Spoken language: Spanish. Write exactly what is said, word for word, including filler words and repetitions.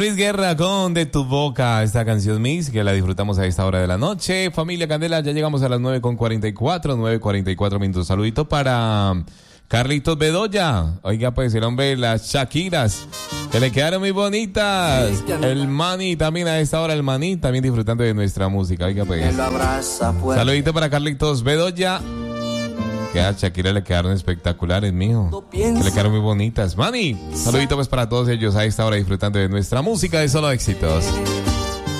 Luis Guerra con De Tu Boca, esta canción Mix, que la disfrutamos a esta hora de la noche. Familia Candela, ya llegamos a las nueve con cuarenta y cuatro, nueve cuarenta y cuatro minutos. Saludito para Carlitos Bedoya. Oiga, pues el hombre, las Shakiras, que le quedaron muy bonitas. El Mani también a esta hora, el Mani también disfrutando de nuestra música. Oiga, pues. Saludito para Carlitos Bedoya. Que a Shakira le quedaron espectaculares, mijo. Que le quedaron muy bonitas. Mani, saludito pues para todos ellos a esta hora disfrutando de nuestra música de solo éxitos.